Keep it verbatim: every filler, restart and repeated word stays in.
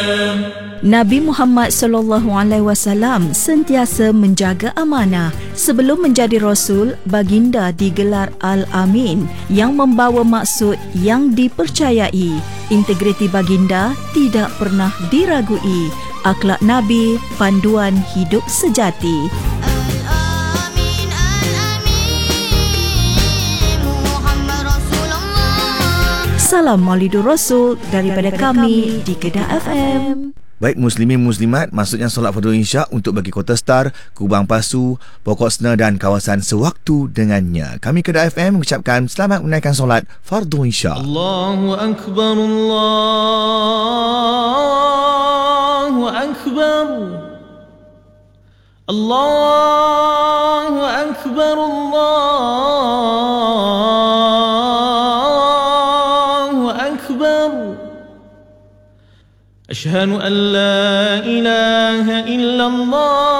Nabi Muhammad sallallahu alaihi wasallam sentiasa menjaga amanah. Sebelum menjadi Rasul, baginda digelar Al-Amin yang membawa maksud yang dipercayai. Integriti baginda tidak pernah diragui. Akhlak Nabi, panduan hidup sejati. Salam Maulidur Rasul daripada kami di Kedah F M. Baik muslimin muslimat, maksudnya solat fardu isyak untuk bagi Kota Star, Kubang Pasu, Pokok Sena dan kawasan sewaktu dengannya. Kami Kedah F M mengucapkan selamat menunaikan solat fardu isyak. Allahu akbar, Allahu akbar, Allahu akbar, Allahu akbar. أشهد أن لا إله إلا الله